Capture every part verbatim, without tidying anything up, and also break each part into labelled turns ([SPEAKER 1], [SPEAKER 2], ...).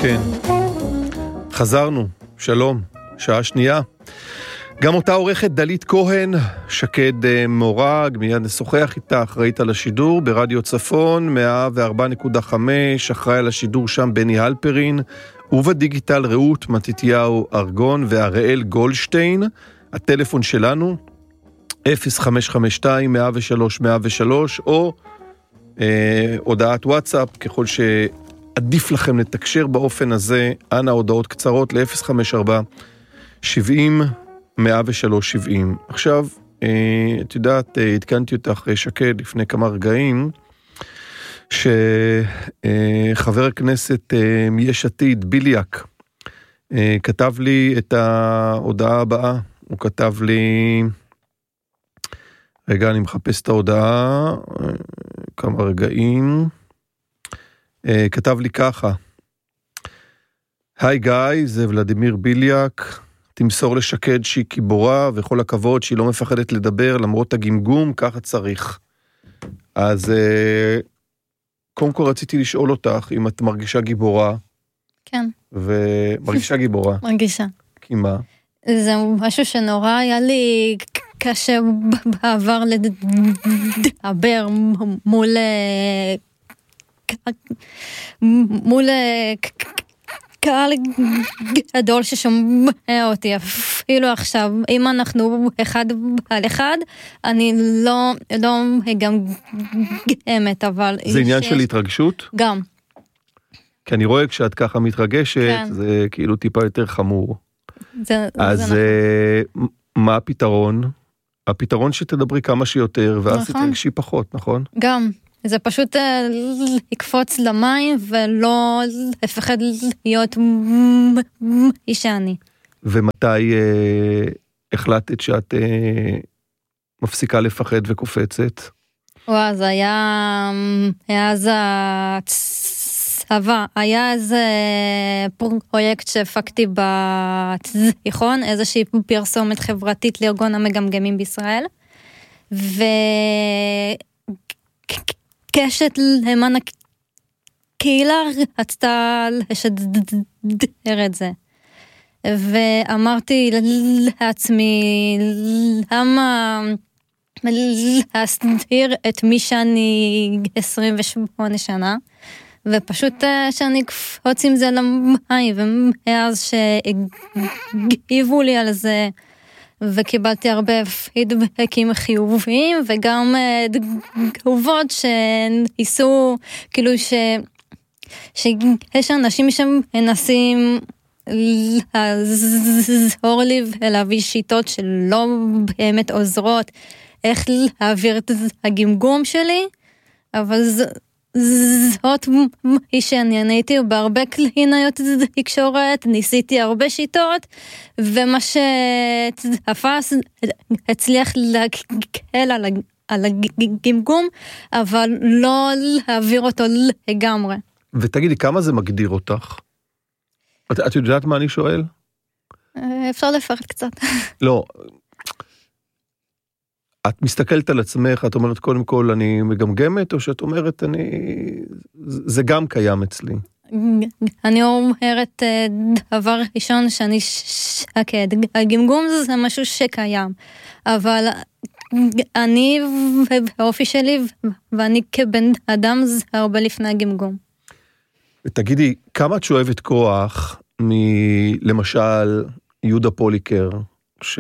[SPEAKER 1] כן, חזרנו, שלום, שעה שנייה. גם אותה עורכת דלית כהן, שקד מורג, מיד נשוחח איתה, אחראית על השידור ברדיו צפון, מאה וארבע נקודה חמש, אחראי על השידור שם בני הלפרין, ובדיגיטל רעות מתתיהו ארגון ואראל גולדשטיין. הטלפון שלנו אפס חמש חמש שתיים מאה ושלוש מאה ושלוש, או אה, הודעת וואטסאפ, ככל שעדיף לכם לתקשר באופן הזה, אנא הודעות קצרות ל-אפס חמש ארבע שבעים מאה ושלוש שבעים. עכשיו, אה, את יודעת, אה, התקנתי אותך שקד לפני כמה רגעים, שחבר הכנסת אה, מיש עתיד, ביליאק, אה, כתב לי את ההודעה הבאה. הוא כתב לי, רגע, אני מחפש את ההודעה, אה, כמה רגעים, אה, כתב לי ככה, היי גיא, זה ולדימיר ביליאק, תמסור לשקד שהיא גיבורה, וכל הכבוד שהיא לא מפחדת לדבר, למרות הגמגום, ככה צריך. אז קודם כל רציתי לשאול אותך, אם את מרגישה גיבורה.
[SPEAKER 2] כן.
[SPEAKER 1] ומרגישה גיבורה.
[SPEAKER 2] מרגישה.
[SPEAKER 1] כי מה?
[SPEAKER 2] זה משהו שנורא היה לי קשה בעבר לדבר מול מול קהל גדול ששומע אותי, אפילו עכשיו, אם אנחנו אחד על אחד, אני לא, לא גם גאמת, אבל...
[SPEAKER 1] זה עניין של התרגשות?
[SPEAKER 2] גם.
[SPEAKER 1] כי אני רואה כשאת ככה מתרגשת,
[SPEAKER 2] כן.
[SPEAKER 1] זה כאילו טיפה יותר חמור.
[SPEAKER 2] זה,
[SPEAKER 1] אז
[SPEAKER 2] זה
[SPEAKER 1] נכון. מה הפתרון? הפתרון שתדברי כמה שיותר, ואז
[SPEAKER 2] נכון.
[SPEAKER 1] תתרגשי פחות, נכון?
[SPEAKER 2] גם. זה פשוט לקפוץ למים ולא לפחד להיות איש שאני.
[SPEAKER 1] ומתי אה, החלטת שאת אה, מפסיקה לפחד וקופצת?
[SPEAKER 2] וואו, זה היה, היה אז הצבא, היה איזה פרויקט שהפקתי בתיכון, איזושהי פרסומת חברתית לארגון המגמגמים בישראל, ו... קשת למען הקהילה רצתה לשדר את זה. ואמרתי לעצמי, למה להסתיר את מי שאני עשרים ושמונה שנה, ופשוט שאני קפוץ עם זה למים, ומאז שהגיבו לי על זה, וקיבלתי הרבה פידבקים חיוביים, וגם תגובות שניסו, כאילו ש... שיש אנשים שמנסים לעזור לי ולהביא שיטות שלא באמת עוזרות איך להעביר את הגמגום שלי, אבל ז... זאת היא שאני עניתי בהרבה קלינאיות תקשורת, ניסיתי הרבה שיטות, ומה שתפס הצליח להקל על, על הגמגום, אבל לא להעביר אותו לגמרי.
[SPEAKER 1] ותגידי, כמה זה מגדיר אותך? את, את יודעת מה אני שואל?
[SPEAKER 2] אפשר לפרט קצת. לא.
[SPEAKER 1] את מסתכלת על עצמך, את אומרת קודם כל אני מגמגמת, או שאת אומרת אני, זה גם קיים אצלי?
[SPEAKER 2] אני אומרת דבר ראשון שאני שקד, הגמגום זה משהו שקיים, אבל אני והאופי שלי ואני כבן אדם זה הרבה לפני הגמגום.
[SPEAKER 1] ותגידי, כמה את שואבת כוח מלמשל יהודה פוליקר, ש...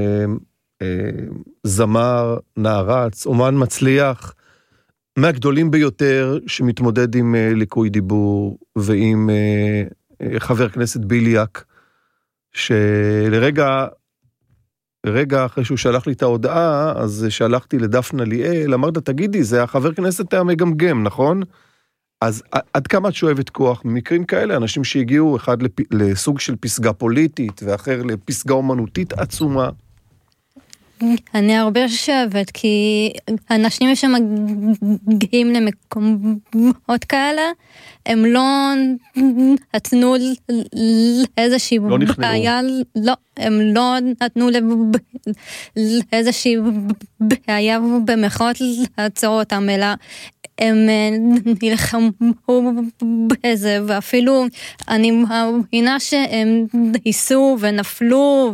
[SPEAKER 1] זמר, נערץ, אומן מצליח, מהגדולים ביותר שמתמודד עם ליקוי דיבור, ועם חבר כנסת ביליאק, שלרגע, רגע אחרי שהוא שלח לי את ההודעה, אז שלחתי לדפנה ליאל, אמרת, תגידי, זה החבר כנסת המגמגם, נכון? אז עד כמה את שואבת כוח ממקרים כאלה, אנשים שהגיעו אחד לסוג של פסגה פוליטית, ואחר לפסגה אומנותית עצומה,
[SPEAKER 2] אני הרבה שואבת, כי אנשים שמגיעים למקומות כאלה, הם לא נתנו לאיזושהי בעיה, לא, הם לא נתנו לאיזושהי בעיה במחאות לעצור אותם, אלא הם נלחמו בזה, ואפילו אני מאמינה שהם ניסו ונפלו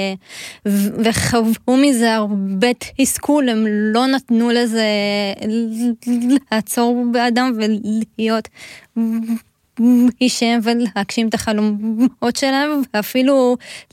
[SPEAKER 2] וחוו מזה הרבה תסכול, הם לא נתנו לזה לעצור באדם ולהיות אישם ולהגשים את החלומות שלהם, ואפילו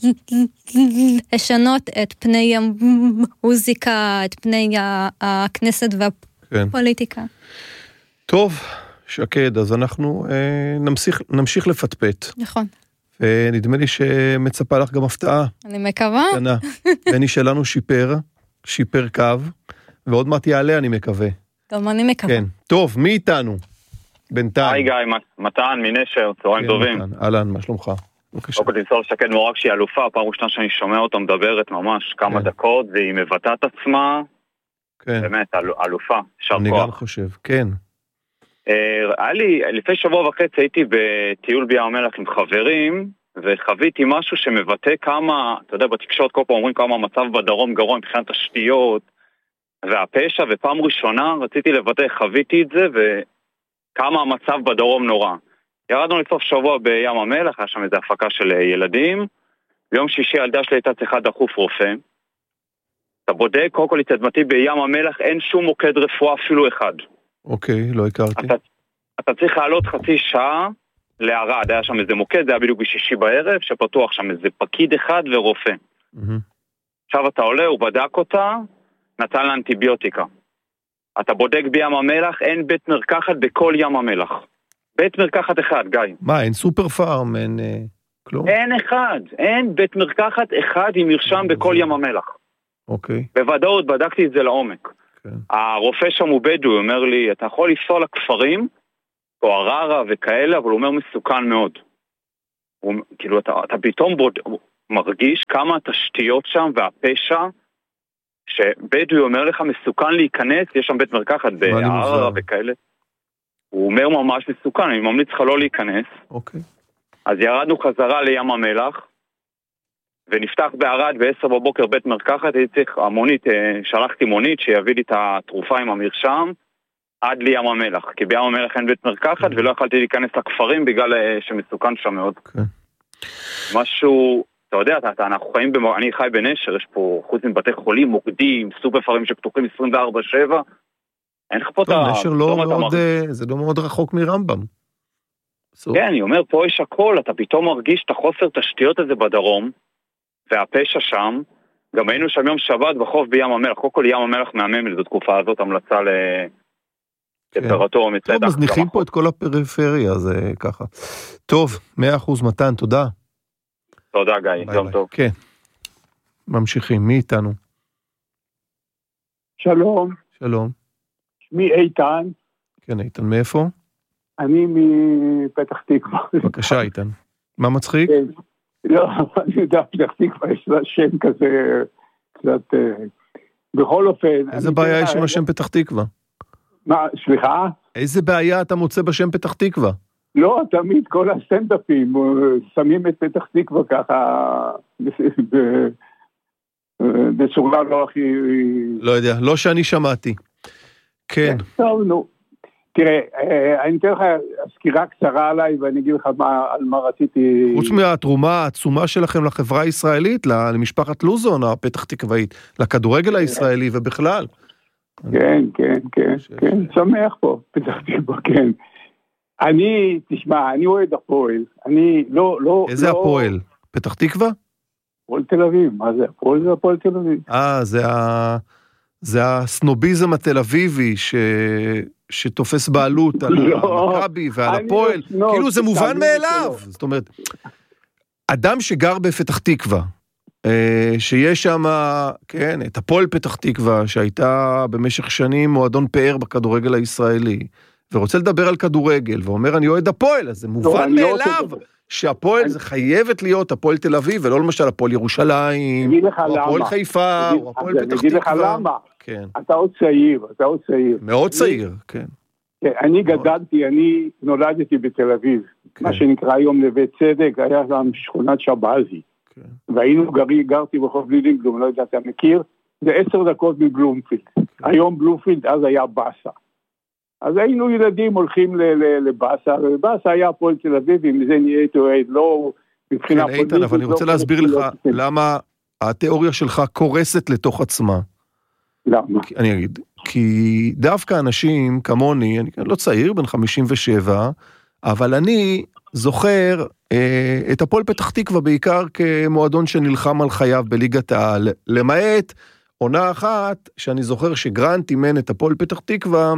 [SPEAKER 2] לשנות את פני המוזיקה, את פני הכנסת והפוליטיקה.
[SPEAKER 1] טוב, שקד, אז אנחנו אה, נמשיך, נמשיך לפטפט.
[SPEAKER 2] נכון.
[SPEAKER 1] ונדמה לי שמצפה לך גם הפתעה.
[SPEAKER 2] אני מקווה.
[SPEAKER 1] קטנה. בני שלנו שיפר, שיפר קו, ועוד מעט יעלה אני מקווה.
[SPEAKER 2] גם אני מקווה.
[SPEAKER 1] כן. טוב, מי איתנו? בינתיים.
[SPEAKER 3] היי גיא, מתן, מנשר, צהריים טובים.
[SPEAKER 1] אהלן, מה שלומך? בבקשה.
[SPEAKER 3] אוקיי, תמסור שקד מורג שהיא אלופה, פעם ראשונה שאני שומע אותה מדברת ממש כמה דקות, והיא מבטאת את עצמה, באמת, אלופה, שר כוח.
[SPEAKER 1] אני גם חושב, כן.
[SPEAKER 3] היה לי, לפני שבוע וחצי הייתי בטיול בים המלח עם חברים, וחוויתי משהו שמבטא כמה, אתה יודע, בתקשורת כל פעם אומרים כמה המצב בדרום גרוע מבחינת תשתיות, והפשע, ופעם ראשונה רציתי לבטא, חוויתי את זה, וכמה המצב בדרום נורא. ירדנו לסוף שבוע בים המלח, היה שם איזו הפקה של ילדים, ביום שישי ילדה שלי הייתה צריכה דחוף רופא, אתה בודק, קודם כל התדמתי בים המלח, אין שום מוקד רפואה אפילו אחד.
[SPEAKER 1] אוקיי, לא הכרתי.
[SPEAKER 3] אתה, אתה צריך לעלות חצי שעה לערד, היה שם איזה מוקד, זה היה בדיוק בשישי בערב, שפתוח שם איזה פקיד אחד ורופא.
[SPEAKER 1] Mm-hmm.
[SPEAKER 3] עכשיו אתה עולה, הוא בדק אותה, נתן לה אנטיביוטיקה. אתה בודק בים המלח, אין בית מרקחת בכל ים המלח. בית מרקחת אחד, גיא.
[SPEAKER 1] מה, אין סופר פארם, אין אה, כלום?
[SPEAKER 3] אין אחד, אין בית מרקחת אחד עם מרשם בכל ים המלח.
[SPEAKER 1] אוקיי.
[SPEAKER 3] בוודאות בדקתי את זה לעומק.
[SPEAKER 1] כן.
[SPEAKER 3] הרופא שם הוא בדואי, הוא אומר לי, אתה יכול לנסוע לכפרים, או הררה וכאלה, אבל הוא אומר מסוכן מאוד. הוא, כאילו, אתה, אתה פתאום בוד, מרגיש כמה התשתיות שם והפשע, שבדואי אומר לך מסוכן להיכנס, יש שם בית מרקחת בהררה וכאלה. הוא אומר ממש מסוכן, אני ממליץ לך לא להיכנס.
[SPEAKER 1] אוקיי.
[SPEAKER 3] אז ירדנו חזרה לים המלח, ונפתח בערד בעשר בבוקר בית מרקחת, הייתי צריך, המונית, שלחתי מונית שיביא לי את התרופה עם המרשם, עד לים המלח, כי בים המלח אין בית מרקחת, ולא יכלתי להיכנס לכפרים בגלל שמסוכן שם מאוד. משהו, אתה יודע, אנחנו חיים, אני חי בנשר, יש פה חוץ מבתי חולים, מוקדים, סופר פארמים שפתוחים עשרים וארבע שבע, אין לך פה את ה...
[SPEAKER 1] נשר לא מאוד, זה לא מאוד רחוק מרמב"ם.
[SPEAKER 3] כן, אני אומר, פה יש הכל, אתה פתאום מרגיש את החוסר תשתיות הזה בדרום, והפשע שם, גם היינו שם יום שבת בחוף בים המלח, כל כל ים המלח מהמם לזו תקופה הזאת, המלצה לטמפרטורה מצדק.
[SPEAKER 1] טוב, מזניחים פה את כל הפריפריה, זה ככה. טוב, מאה אחוז מתן, תודה.
[SPEAKER 3] תודה גיא, יום טוב.
[SPEAKER 1] כן, ממשיכים, מי איתנו?
[SPEAKER 4] שלום.
[SPEAKER 1] שלום.
[SPEAKER 4] שמי איתן.
[SPEAKER 1] כן, איתן, מאיפה?
[SPEAKER 4] אני מפתח תקווה.
[SPEAKER 1] בבקשה, איתן. מה מצחיק?
[SPEAKER 4] לא, אני יודע, פתח תקווה יש לה שם כזה, קצת, בכל אופן...
[SPEAKER 1] איזה בעיה יש עם השם פתח תקווה?
[SPEAKER 4] מה, סליחה?
[SPEAKER 1] איזה בעיה אתה מוצא בשם פתח תקווה?
[SPEAKER 4] לא, תמיד כל הסטנדאפים שמים את פתח תקווה ככה, בצורה לא הכי...
[SPEAKER 1] לא יודע, לא שאני שמעתי. כן.
[SPEAKER 4] טוב, נו. תראה, אני אתן לך סקירה קצרה עליי, ואני אגיד לך מה, על מה רציתי...
[SPEAKER 1] חוץ מהתרומה העצומה שלכם לחברה הישראלית, למשפחת לוזון, הפתח תקוואית, לכדורגל הישראלי ובכלל.
[SPEAKER 4] כן, כן, כן, כן, שמח פה, פתח תקווה, כן. אני, תשמע, אני אוהד הפועל, אני לא, לא...
[SPEAKER 1] איזה הפועל? פתח תקווה?
[SPEAKER 4] הפועל תל אביב, מה זה? הפועל זה הפועל תל אביב.
[SPEAKER 1] אה, זה ה... זה הסנוביזם התל אביבי ש... שתופס בעלות על המכבי ועל הפועל, כאילו זה מובן מאליו, זאת אומרת, אדם שגר בפתח תקווה, שיש שם, כן, את הפועל פתח תקווה, שהייתה במשך שנים מועדון פאר בכדורגל הישראלי, ורוצה לדבר על כדורגל, ואומר אני אוהד הפועל, אז זה מובן מאליו, שהפועל זה חייבת להיות הפועל תל אביב, ולא למשל הפועל ירושלים, או הפועל חיפה, או הפועל פתח תקווה.
[SPEAKER 4] אני אגיד לך למה, אתה עוד צעיר, אתה עוד צעיר.
[SPEAKER 1] מאוד צעיר, כן.
[SPEAKER 4] אני גדלתי, אני נולדתי בתל אביב, מה שנקרא היום נווה צדק, היה שם שכונת שבזי, והיינו גרי, גרתי בחוף לילינגלום, לא יודע, אתה מכיר? זה עשר דקות מבלומפילד. היום בלומפילד, אז היה בסה. אז היינו ילדים הולכים לבאסה, ובאסה היה הפועל תל אביב, עם זה נהיית אוהד, לא מבחינה
[SPEAKER 1] כן,
[SPEAKER 4] פוליטית.
[SPEAKER 1] איתן, אבל אני רוצה להסביר לך למה התיאוריה שלך קורסת לתוך עצמה.
[SPEAKER 4] למה?
[SPEAKER 1] אני אגיד, כי דווקא אנשים כמוני, אני לא צעיר, בן חמישים ושבע, אבל אני זוכר אה, את הפועל פתח תקווה בעיקר כמועדון שנלחם על חייו בליגת העל, למעט עונה אחת שאני זוכר שגרנט אימן את הפועל פתח תקווה,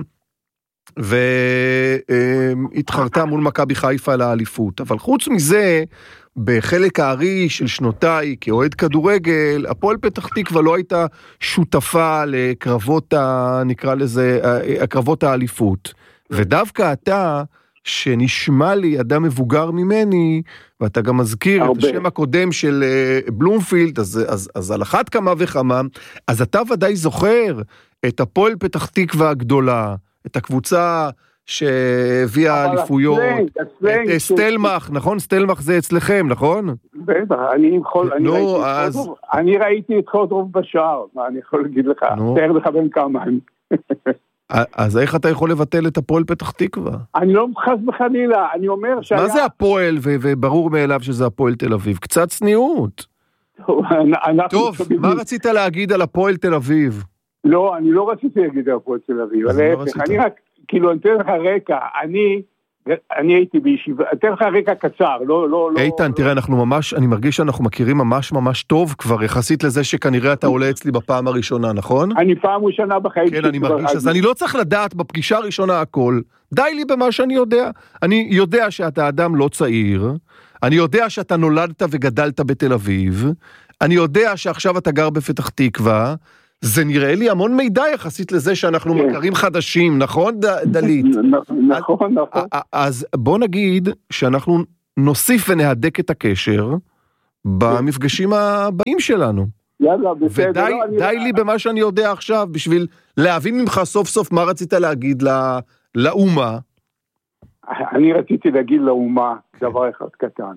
[SPEAKER 1] והתחרתה מול מכבי חיפה לאליפות. אבל חוץ מזה, בחלק הארי של שנותיי כאוהד כדורגל, הפועל פתח תקווה לא הייתה שותפה לקרבות, ה, נקרא לזה, הקרבות האליפות. ודווקא אתה, שנשמע לי אדם מבוגר ממני, ואתה גם מזכיר הרבה. את השם הקודם של בלומפילד, אז, אז, אז על אחת כמה וכמה, אז אתה ודאי זוכר את הפועל פתח תקווה הגדולה, את הקבוצה שהביאה אליפויות, את סטלמח, נכון? סטלמח זה אצלכם, נכון?
[SPEAKER 4] בטח, אני יכול, אני ראיתי את חודרוב בשער, מה אני יכול להגיד לך? תאר לך בין כמה אני.
[SPEAKER 1] אז איך אתה יכול לבטל את הפועל פתח תקווה?
[SPEAKER 4] אני לא חס בחלילה, אני אומר שהיה...
[SPEAKER 1] מה זה הפועל, וברור מאליו שזה הפועל תל אביב? קצת צניעות. טוב, מה רצית להגיד על הפועל תל אביב?
[SPEAKER 4] לא, אני לא רציתי להגיד על הפועל תל אביב, אני רק, כאילו, אני אתן לך רקע, אני... אני הייתי בישיבה, אתן לך רקע קצר, לא, לא, לא...
[SPEAKER 1] איתן, תראה, אנחנו ממש, אני מרגיש שאנחנו מכירים ממש ממש טוב כבר, יחסית לזה שכנראה אתה עולה אצלי בפעם הראשונה, נכון?
[SPEAKER 4] אני פעם ראשונה בחיים...
[SPEAKER 1] כן, אני מרגיש, אז אני לא צריך לדעת בפגישה הראשונה הכל, די לי במה שאני יודע. אני יודע שאתה אדם לא צעיר, אני יודע שאתה נולדת וגדלת בתל אביב, אני יודע שעכשיו אתה גר בפתח תקווה, זה נראה לי המון מידע יחסית לזה שאנחנו מכרים חדשים, נכון דלית?
[SPEAKER 4] נכון, נכון.
[SPEAKER 1] אז בוא נגיד שאנחנו נוסיף ונהדק את הקשר במפגשים הבאים שלנו.
[SPEAKER 4] יאללה, בסדר.
[SPEAKER 1] ודי לי במה שאני יודע עכשיו, בשביל להבין ממך סוף סוף מה רצית להגיד לאומה.
[SPEAKER 4] אני רציתי להגיד לאומה דבר אחד קטן.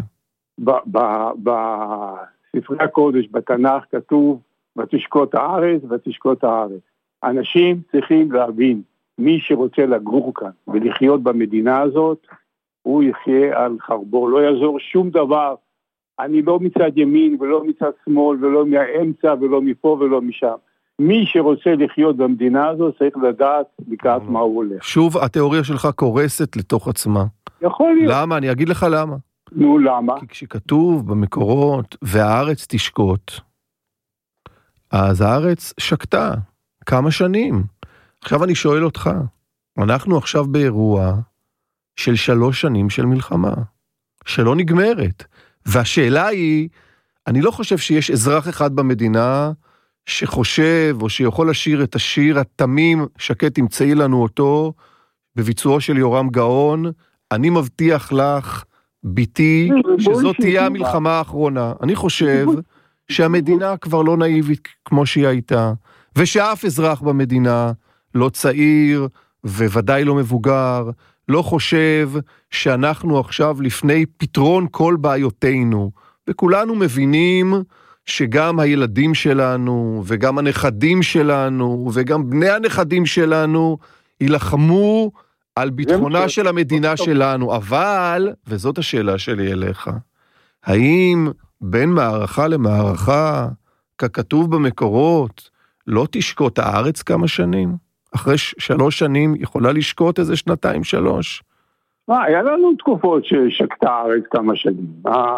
[SPEAKER 4] בספרי הקודש, בתנ"ך כתוב, ותשקוט הארץ, ותשקוט הארץ. אנשים צריכים להבין, מי שרוצה לגור כאן ולחיות במדינה הזאת, הוא יחיה על חרבו, לא יעזור שום דבר. אני לא מצד ימין ולא מצד שמאל ולא מהאמצע ולא מפה ולא משם. מי שרוצה לחיות במדינה הזאת צריך לדעת לקראת מה הוא הולך.
[SPEAKER 1] שוב, התיאוריה שלך קורסת לתוך עצמה.
[SPEAKER 4] יכול להיות.
[SPEAKER 1] למה? אני אגיד לך למה.
[SPEAKER 4] נו, למה?
[SPEAKER 1] כי כשכתוב במקורות, והארץ תשקוט, אז הארץ שקטה כמה שנים. עכשיו אני שואל אותך, אנחנו עכשיו באירוע של שלוש שנים של מלחמה, שלא נגמרת. והשאלה היא, אני לא חושב שיש אזרח אחד במדינה שחושב או שיכול לשיר את השיר התמים, שקט תמצאי לנו אותו, בביצועו של יורם גאון, אני מבטיח לך, ביתי, שזאת תהיה המלחמה האחרונה. אני חושב שהמדינה כבר לא נאיבית כמו שהיא הייתה, ושאף אזרח במדינה, לא צעיר וודאי לא מבוגר, לא חושב שאנחנו עכשיו לפני פתרון כל בעיותינו, וכולנו מבינים שגם הילדים שלנו, וגם הנכדים שלנו, וגם בני הנכדים שלנו, ילחמו על ביטחונה של המדינה שלנו, אבל, וזאת השאלה שלי אליך, האם בין מערכה למערכה, ככתוב במקורות, לא תשקוט הארץ כמה שנים? אחרי שלוש שנים יכולה לשקוט איזה שנתיים שלוש?
[SPEAKER 4] מה, היה לנו תקופות ששקטה הארץ כמה שנים.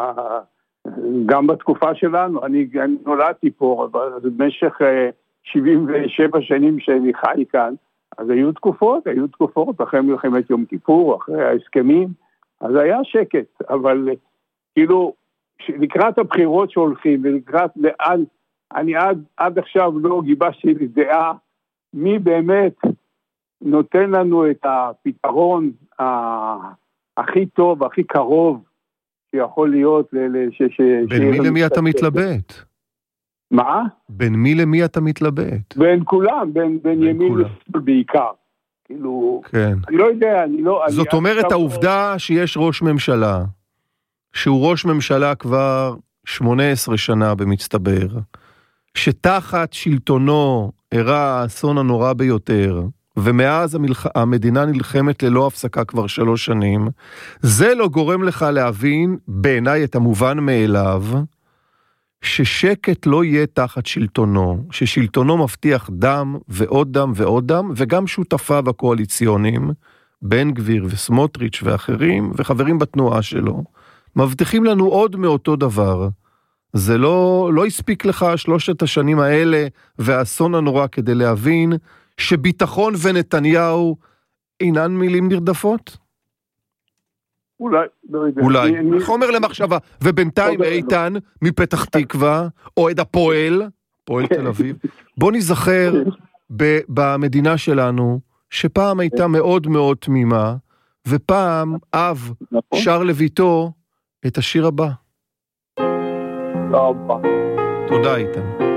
[SPEAKER 4] גם בתקופה שלנו, אני, אני נולדתי פה, במשך שבעים ושבע שנים שאני חי כאן, אז היו תקופות, היו תקופות, אחרי מלחמת יום כיפור, אחרי ההסכמים, אז היה שקט, אבל כאילו, לקראת הבחירות שהולכים, ולקראת לאן, אני עד, עד עכשיו לא גיבשתי דעה, מי באמת נותן לנו את הפתרון הכי טוב, הכי קרוב, שיכול להיות...
[SPEAKER 1] בין מי למי אתה מתלבט?
[SPEAKER 4] מה?
[SPEAKER 1] בין מי למי אתה מתלבט?
[SPEAKER 4] בין כולם, בין, בין ימין לשמאל בעיקר. כאילו,
[SPEAKER 1] כן.
[SPEAKER 4] אני לא יודע, אני לא...
[SPEAKER 1] זאת
[SPEAKER 4] אני
[SPEAKER 1] אומרת, העובדה לא... שיש ראש ממשלה, שהוא ראש ממשלה כבר שמונה עשרה שנה במצטבר, שתחת שלטונו אירע האסון הנורא ביותר, ומאז המלח... המדינה נלחמת ללא הפסקה כבר שלוש שנים, זה לא גורם לך להבין בעיניי את המובן מאליו, ששקט לא יהיה תחת שלטונו, ששלטונו מבטיח דם ועוד דם ועוד דם, וגם שותפיו הקואליציונים, בן גביר וסמוטריץ' ואחרים, וחברים בתנועה שלו, מבטיחים לנו עוד מאותו דבר. זה לא, לא הספיק לך שלושת השנים האלה, והאסון הנורא כדי להבין, שביטחון ונתניהו אינן מילים נרדפות?
[SPEAKER 4] אולי.
[SPEAKER 1] אולי, חומר למחשבה. ובינתיים איתן מפתח תקווה, אוהד הפועל, פועל תל אביב, בוא נזכר במדינה שלנו, שפעם הייתה מאוד מאוד תמימה, ופעם אב שר לביתו את השיר הבא. תודה איתן.